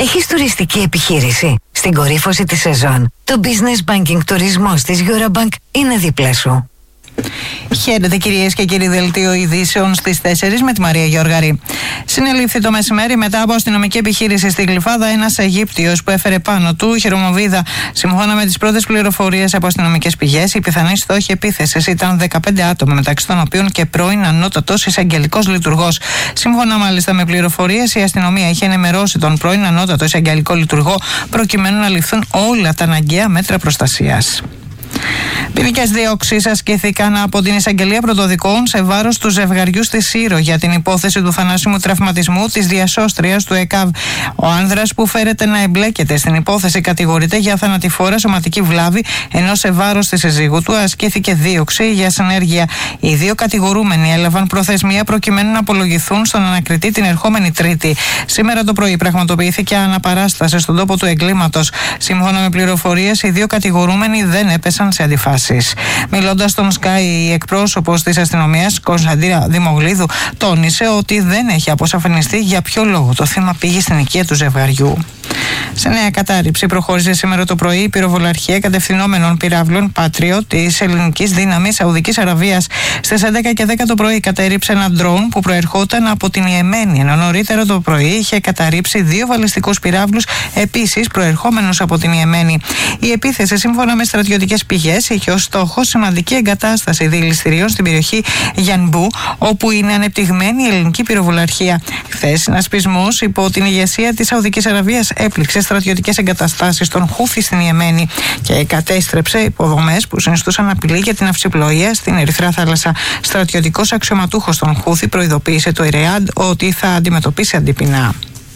Έχεις τουριστική επιχείρηση? Στην κορύφωση της σεζόν, το Business Banking τουρισμός της Eurobank είναι δίπλα σου. Χαίρετε κυρίες και κύριοι, δελτίο ειδήσεων στις 4 με τη Μαρία Γεωργαρή. Συνελήφθη το μεσημέρι μετά από αστυνομική επιχείρηση στη Γλυφάδα ένας Αιγύπτιος που έφερε πάνω του χειρομοβίδα. Σύμφωνα με τις πρώτες πληροφορίες από αστυνομικές πηγές, η πιθανή στόχη επίθεσης ήταν 15 άτομα, μεταξύ των οποίων και πρώην ανώτατος εισαγγελικός λειτουργός. Σύμφωνα μάλιστα με πληροφορίες, η αστυνομία είχε ενημερώσει τον πρώην ανώτατο εισαγγελικό λειτουργό προκειμένου να ληφθούν όλα τα αναγκαία μέτρα προστασίας. Ποινικές διώξεις ασκήθηκαν από την Εισαγγελία Πρωτοδικών σε βάρος του ζευγαριού στη Σύρο για την υπόθεση του θανάσιμου τραυματισμού της διασώστριας του ΕΚΑΒ. Ο άνδρας που φέρεται να εμπλέκεται στην υπόθεση κατηγορείται για θανατηφόρα σωματική βλάβη, ενώ σε βάρος της συζύγου του ασκήθηκε δίωξη για συνέργεια. Οι δύο κατηγορούμενοι έλαβαν προθεσμία προκειμένου να απολογηθούν στον ανακριτή την ερχόμενη Τρίτη. Σήμερα το πρωί πραγματοποιήθηκε αναπαράσταση στον τόπο του εγκλήματος. Σύμφωνα με πληροφορίες, οι δύο κατηγορούμενοι δεν έπεσαν σε αντιφάσεις. Μιλώντας στον Sky, η εκπρόσωπος της αστυνομίας, Κωνσταντίνα Δημογλίδου, τόνισε ότι δεν έχει αποσαφινιστεί για ποιο λόγο το θύμα πήγε στην οικία του ζευγαριού. Σε νέα κατάρριψη προχώρησε σήμερα το πρωί η πυροβολαρχία κατευθυνόμενων πυράβλων Patriot της ελληνικής δύναμης Σαουδικής Αραβίας. Στις 11 και 10 το πρωί κατέρριψε ένα ντρόουν που προερχόταν από την Ιεμένη, ενώ νωρίτερα το πρωί είχε καταρρίψει 2 βαλιστικούς πυράβλους, επίσης προερχόμενους από την Ιεμένη. Η επίθεση, σύμφωνα με στρατιωτικές πηγές, είχε ως στόχο σημαντική εγκατάσταση δηληστηρίων στην περιοχή Γιανμπού, όπου είναι ανεπτυγμένη η ελληνική πυροβολαρχία. Χθες, ένας πεισμός υπό την ηγεσία της Σαουδικής Αραβίας έπληξε στρατιωτικές εγκαταστάσεις των Χούθη στην Ιεμένη και κατέστρεψε υποδομές που συνιστούσαν απειλή για την ναυσιπλοεία στην Ερυθρά Θάλασσα. Στρατιωτικός αξιωματούχος των Χούθη προειδοποίησε το Ιρεάντ ότι θα αντιμετωπίσει αντιπεινά.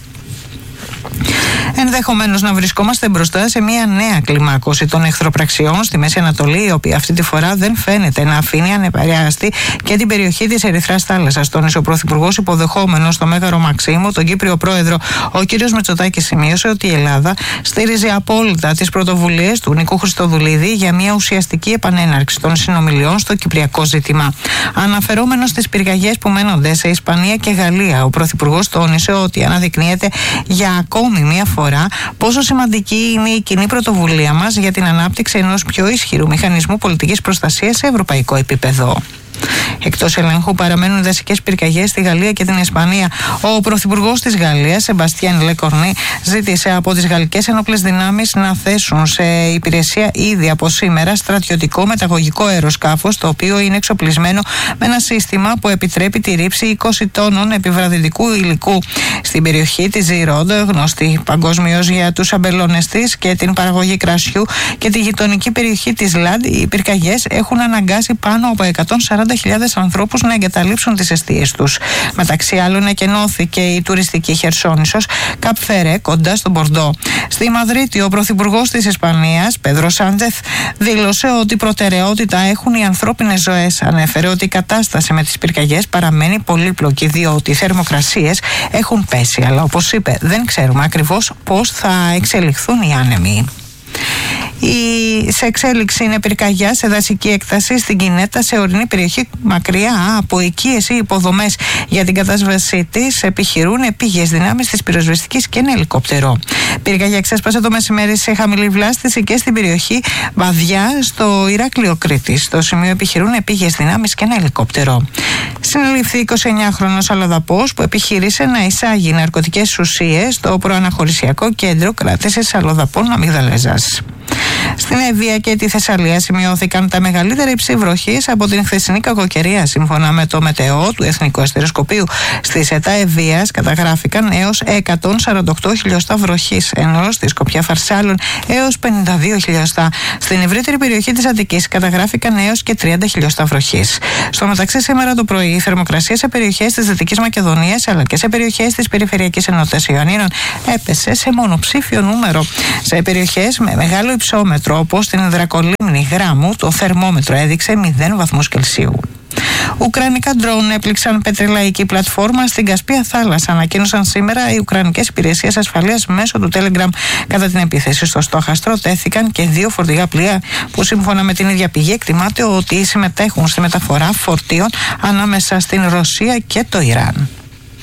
Ενδεχομένως να βρισκόμαστε μπροστά σε μια νέα κλιμάκωση των εχθροπραξιών στη Μέση Ανατολή, η οποία αυτή τη φορά δεν φαίνεται να αφήνει ανεπηρέαστη και την περιοχή της Ερυθράς Θάλασσας. Τόνισε ο Πρωθυπουργός, υποδεχόμενος στο Μέγαρο Μαξίμου, τον Κύπριο Πρόεδρο. Ο κ. Μητσοτάκης σημείωσε ότι η Ελλάδα στήριζε απόλυτα τις πρωτοβουλίες του Νικού Χριστοδουλίδη για μια ουσιαστική επανέναρξη των συνομιλιών στο κυπριακό ζήτημα. Αναφερόμενος στις πυρκαγιές που μένονται σε Ισπανία και Γαλλία, ο Πρωθυπουργός τόνισε ότι αναδεικνύεται για ακόμη μία φορά πόσο σημαντική είναι η κοινή πρωτοβουλία μας για την ανάπτυξη ενός πιο ισχυρού μηχανισμού πολιτικής προστασίας σε ευρωπαϊκό επίπεδο. Εκτός ελέγχου παραμένουν δασικές πυρκαγιές στη Γαλλία και την Ισπανία. Ο Πρωθυπουργός της Γαλλίας, Σεμπαστιάν Λεκορνή, ζήτησε από τις γαλλικές ενόπλες δυνάμεις να θέσουν σε υπηρεσία ήδη από σήμερα στρατιωτικό μεταγωγικό αεροσκάφος, το οποίο είναι εξοπλισμένο με ένα σύστημα που επιτρέπει τη ρήψη 20 τόνων επιβραδυτικού υλικού. Στην περιοχή της Ζιρόντ, γνωστή παγκοσμίως για τους αμπελώνες της και την παραγωγή κρασιού, και τη γειτονική περιοχή της Λαντ, οι πυρκαγιές έχουν αναγκάσει πάνω από 140.000 ανθρώπους να εγκαταλείψουν τις εστίες τους. Μεταξύ άλλων, εκενώθηκε η τουριστική Χερσόνησος Καπφερέ κοντά στον Μπορντό. Στη Μαδρίτη, ο Πρωθυπουργός της Ισπανίας, Πέδρο Σάντεθ, δήλωσε ότι προτεραιότητα έχουν οι ανθρώπινες ζωές. Ανέφερε ότι η κατάσταση με τις πυρκαγιές παραμένει πολύπλοκη, διότι οι θερμοκρασίες έχουν πέσει. Αλλά όπως είπε, δεν ξέρουμε ακριβώς πώς θα εξελιχθούν οι άνεμοι. Σε εξέλιξη είναι πυρκαγιά σε δασική έκταση στην Κινέτα, σε ορεινή περιοχή μακριά από οικίες ή υποδομές. Για την κατάσβεσή της επιχειρούν επίγειες δυνάμεις της πυροσβεστικής και ένα ελικόπτερο. Πυρκαγιά ξέσπασε το μεσημέρι σε χαμηλή βλάστηση και στην περιοχή Βαδιά, στο Ηράκλειο Κρήτης. Στο σημείο επιχειρούν επίγειες δυνάμεις και ένα ελικόπτερο. Συνελήφθη 29χρονος αλλοδαπός που επιχείρησε να εισάγει ναρκωτικές ουσίες στο προαναχωρησιακό κέντρο κράτησης αλλοδαπών Αμυγδαλέζας. Στην Εύβοια και τη Θεσσαλία σημειώθηκαν τα μεγαλύτερα ύψη βροχής από την χθεσινή κακοκαιρία. Σύμφωνα με το Μετεό του Εθνικού Αστεροσκοπείου, στις ΕΤΑ Εύβοιας καταγράφηκαν έως 148 χιλιοστά βροχής, ενώ στη Σκοπιά Φαρσάλων έως 52 χιλιοστά. Στην ευρύτερη περιοχή της Αττικής καταγράφηκαν έως και 30 χιλιοστά βροχής. Στο μεταξύ, σήμερα το πρωί, η θερμοκρασία σε περιοχές της Δυτικής Μακεδονίας αλλά και σε περιοχές της Περιφερειακής Ενότητας Ιωαννίνων έπεσε σε μονοψήφιο νούμερο. Σε περιοχές με μεγάλο υψόμετρο, όπως στην Δρακολίμνη Γράμμου, το θερμόμετρο έδειξε 0 βαθμούς Κελσίου. Ουκρανικά ντρόουν έπληξαν πετρελαϊκή πλατφόρμα στην Κασπία Θάλασσα, ανακοίνωσαν σήμερα οι Ουκρανικές υπηρεσίες ασφαλείας μέσω του Telegram. Κατά την επίθεση στο στόχαστρο τέθηκαν και 2 φορτηγά πλοία που, σύμφωνα με την ίδια πηγή, εκτιμάται ότι συμμετέχουν στη μεταφορά φορτίων ανάμεσα στην Ρωσία και το Ιράν.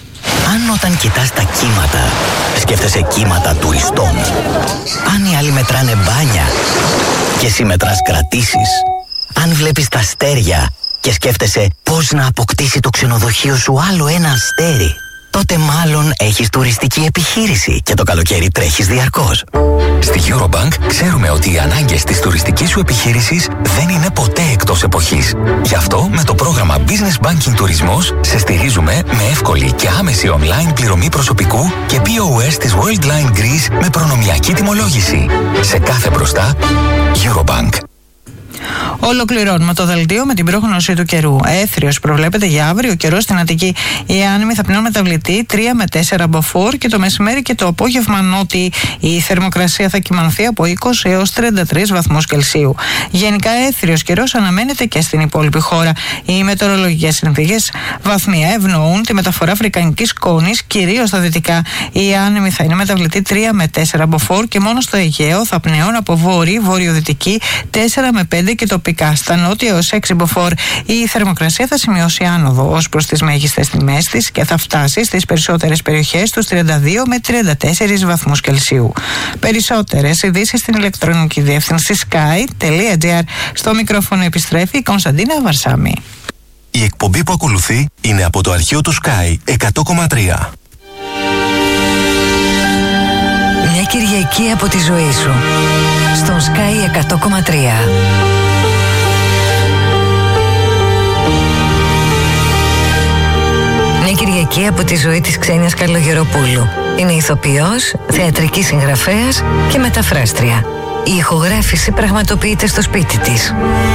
Αν όταν κοιτάς τα κύματα, σκέφτεσαι κύματα τουριστών. Αν οι άλλοι μετράνε μπάνια και εσύ μετράς κρατήσεις. Αν βλέπεις τα αστέρια και σκέφτεσαι πώς να αποκτήσει το ξενοδοχείο σου άλλο ένα αστέρι, τότε μάλλον έχεις τουριστική επιχείρηση και το καλοκαίρι τρέχεις διαρκώς. Στη Eurobank ξέρουμε ότι οι ανάγκες της τουριστικής σου επιχείρησης δεν είναι ποτέ εκτός εποχής. Γι' αυτό με το πρόγραμμα Business Banking Τουρισμός σε στηρίζουμε με εύκολη και άμεση online πληρωμή προσωπικού και POS της Worldline Greece με προνομιακή τιμολόγηση. Σε κάθε μπροστά, Eurobank. Ολοκληρώνουμε το δελτίο με την πρόγνωση του καιρού. Έθριος προβλέπεται για αύριο, καιρό στην Αττική. Οι άνεμοι θα πνέουν μεταβλητή 3 με 4 μποφόρ και το μεσημέρι και το απόγευμα νότιοι. Η θερμοκρασία θα κυμανθεί από 20 έως 33 βαθμούς Κελσίου. Γενικά έθριος καιρός αναμένεται και στην υπόλοιπη χώρα. Οι μετεωρολογικές συνθήκες βαθμία ευνοούν τη μεταφορά αφρικανικής σκόνης, κυρίως στα δυτικά. Οι άνεμοι θα είναι μεταβλητή 3 με 4 μποφόρ και μόνο στο Αιγαίο θα πνέουν από βορειοδυτική 4 με 5 και τοπικά. Στα νότια έως 6 μποφόρ η θερμοκρασία θα σημειώσει άνοδο ως προς τις μέγιστες τιμές της και θα φτάσει στις περισσότερες περιοχές τους 32 με 34 βαθμούς Κελσίου. Περισσότερες ειδήσεις στην ηλεκτρονική διεύθυνση sky.gr. Στο μικρόφωνο επιστρέφει η Κωνσταντίνα Βαρσάμι. Η εκπομπή που ακολουθεί είναι από το αρχείο του Sky 100,3. Μια Κυριακή από τη ζωή σου στον Sky 100,3. Μια Κυριακή από τη ζωή της Ξένιας Καλογεροπούλου. Είναι ηθοποιός, θεατρική συγγραφέας και μεταφράστρια. Η ηχογράφηση πραγματοποιείται στο σπίτι της.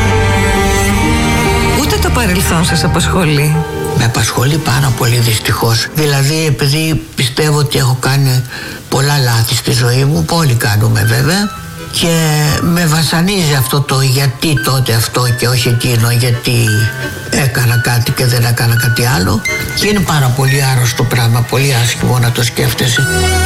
Ούτε το παρελθόν σας απασχολεί? Με απασχολεί πάρα πολύ, δυστυχώς. Δηλαδή, επειδή πιστεύω ότι έχω κάνει πολλά λάθη στη ζωή μου, που όλοι κάνουμε βέβαια, και με βασανίζει αυτό το γιατί τότε αυτό και όχι εκείνο, γιατί έκανα κάτι και δεν έκανα κάτι άλλο, και είναι πάρα πολύ άρρωστο πράγμα, πολύ άσχημο να το σκέφτεσαι.